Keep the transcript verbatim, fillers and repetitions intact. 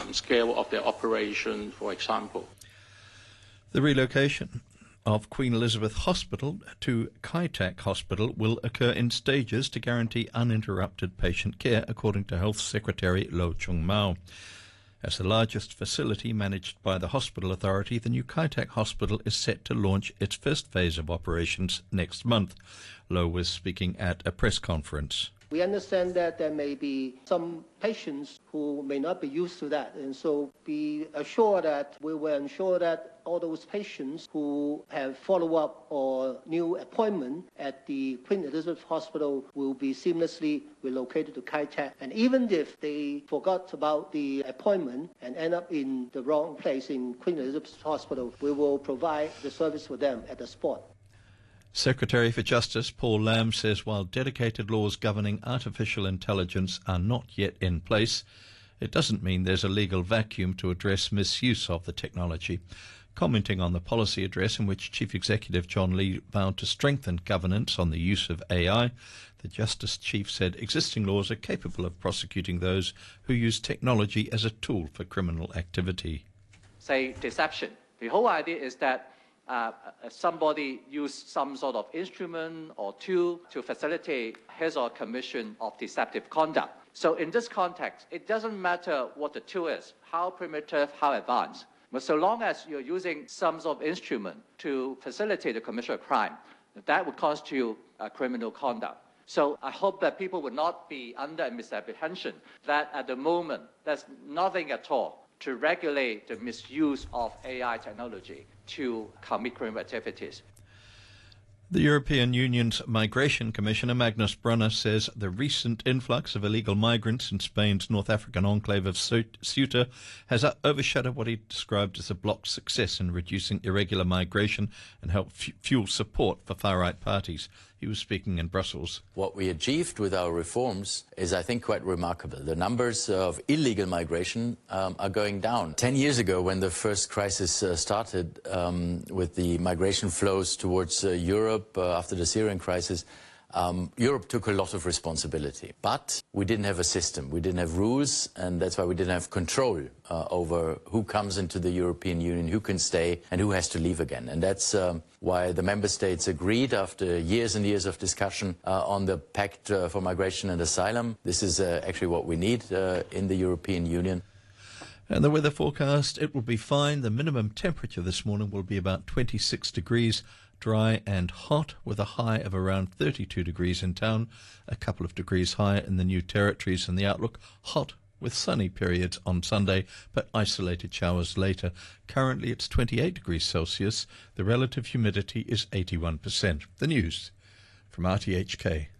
scale of their operation, for example. The relocation of Queen Elizabeth Hospital to Kai Tak Hospital will occur in stages to guarantee uninterrupted patient care, according to Health Secretary Lo Chung Mau. As the largest facility managed by the Hospital Authority, the new Kai Tak Hospital is set to launch its first phase of operations next month. Lo was speaking at a press conference. We understand that there may be some patients who may not be used to that, and so be assured that we will ensure that all those patients who have follow-up or new appointment at the Queen Elizabeth Hospital will be seamlessly relocated to Kai Tak. And even if they forgot about the appointment and end up in the wrong place in Queen Elizabeth Hospital, we will provide the service for them at the spot. Secretary for Justice Paul Lam says while dedicated laws governing artificial intelligence are not yet in place, it doesn't mean there's a legal vacuum to address misuse of the technology. Commenting on the policy address in which Chief Executive John Lee vowed to strengthen governance on the use of A I, the Justice Chief said existing laws are capable of prosecuting those who use technology as a tool for criminal activity. Say deception. The whole idea is that Uh, somebody used some sort of instrument or tool to facilitate his or commission of deceptive conduct. So in this context, it doesn't matter what the tool is, how primitive, how advanced. But so long as you're using some sort of instrument to facilitate the commission of crime, that would constitute uh, criminal conduct. So I hope that people would not be under a misapprehension that at the moment there's nothing at all to regulate the misuse of A I technology to commit criminal activities. The European Union's Migration Commissioner Magnus Brunner says the recent influx of illegal migrants in Spain's North African enclave of Ceuta has overshadowed what he described as the bloc's success in reducing irregular migration and helped fuel support for far-right parties. He was speaking in Brussels. What we achieved with our reforms is, I think, quite remarkable. The numbers of illegal migration um, are going down. Ten years ago, when the first crisis uh, started um, with the migration flows towards uh, Europe uh, after the Syrian crisis, Um, Europe took a lot of responsibility, but we didn't have a system, we didn't have rules, and that's why we didn't have control uh, over who comes into the European Union, who can stay, and who has to leave again. And that's um, why the member states agreed, after years and years of discussion, uh, on the Pact uh, for Migration and Asylum. This is uh, actually what we need uh, in the European Union. And the weather forecast, it will be fine. The minimum temperature this morning will be about twenty-six degrees, dry and hot, with a high of around thirty-two degrees in town, a couple of degrees higher in the New Territories, and the outlook hot with sunny periods on Sunday, but isolated showers later. Currently it's twenty-eight degrees Celsius. The relative humidity is eighty-one percent. The news from R T H K.